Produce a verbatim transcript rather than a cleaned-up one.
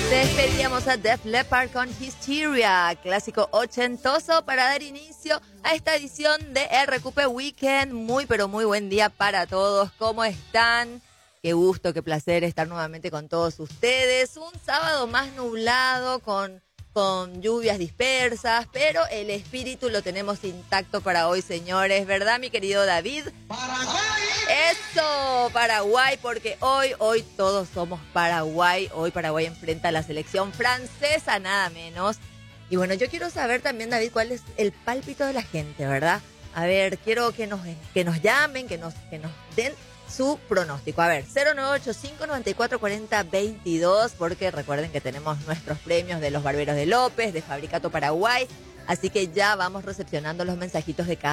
Despedíamos a Def Leppard con Hysteria, clásico ochentoso, para dar inicio a esta edición de el Recupe Weekend. Muy pero muy buen día para todos. ¿Cómo están? Qué gusto, qué placer estar nuevamente con todos ustedes. Un sábado más nublado, con, con lluvias dispersas, pero el espíritu lo tenemos intacto para hoy, señores. ¿Verdad, mi querido David? ¡Paraguay! Eso, Paraguay, porque hoy, hoy todos somos Paraguay. Hoy Paraguay enfrenta a la selección francesa, nada menos. Y bueno, yo quiero saber también, David, cuál es el pálpito de la gente, ¿verdad? A ver, quiero que nos, que nos llamen, que nos, que nos den su pronóstico. A ver, cero nueve ocho cinco, nueve cuatro cuatro cero, veintidós, porque recuerden que tenemos nuestros premios de los Barberos de López, de Fabricato Paraguay. Así que ya vamos recepcionando los mensajitos de cada